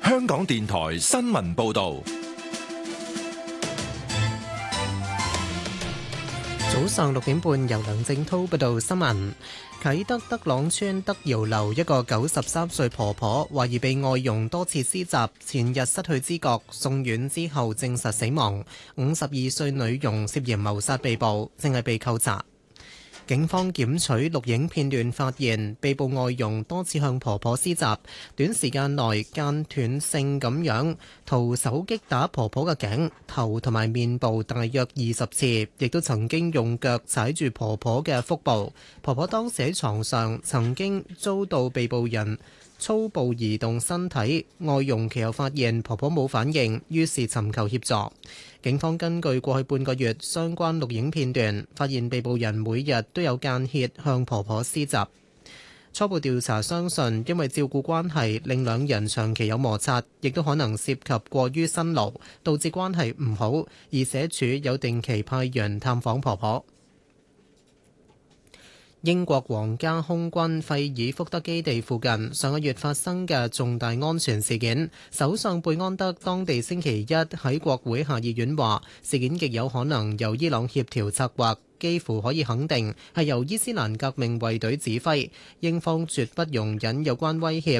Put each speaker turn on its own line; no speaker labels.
香港電台新聞報道。
早上6點半，由梁正滔報道新聞。啟德德朗村德瑤樓一個93歲婆婆懷疑被外傭多次施襲，前日失去知覺，送院之後證實死亡。52歲女傭涉嫌謀殺被捕，正係被扣查。警方檢取錄影片段，發現被捕外傭多次向婆婆施襲，短時間內間斷性咁樣徒手擊打婆婆嘅頸、頭同埋面部大約20次，亦都曾經用腳踩住婆婆嘅腹部。婆婆當時喺床上，曾經遭到被捕人粗暴移動身體，外傭其後發現婆婆冇反應，於是尋求協助。警方根據過去半個月相關錄影片段，發現被捕人每日都有間歇向婆婆施襲。初步調查相信，因為照顧關係令兩人長期有摩擦，亦都可能涉及過於辛勞，導致關係唔好。而社署有定期派人探訪婆婆。英國皇家空軍費爾福德基地附近上個月發生嘅重大安全事件，首相貝安德當地星期一喺國會下議院話，事件極有可能由伊朗協調策劃，幾乎可以肯定係由伊斯蘭革命衛隊指揮，英方絕不容忍有關威脅